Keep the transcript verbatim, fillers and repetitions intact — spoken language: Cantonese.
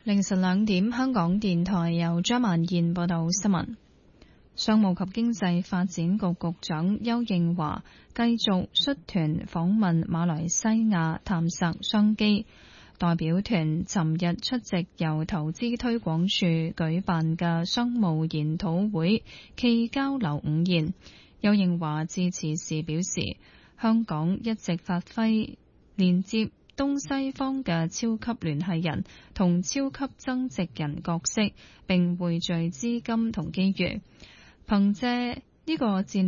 凌晨兩點，香港電台由張萬燕報道新聞。商務及經濟發展局局長邱應華繼續率團訪問馬來西亞，探索商機。代表團尋日出席由投資推廣署舉辦嘅商務研討會暨交流午宴。邱應華致辭時表示，香港一直發揮連接東西方嘅超級聯繫人同超級增值人角色，並匯聚資金同機遇，憑借呢個戰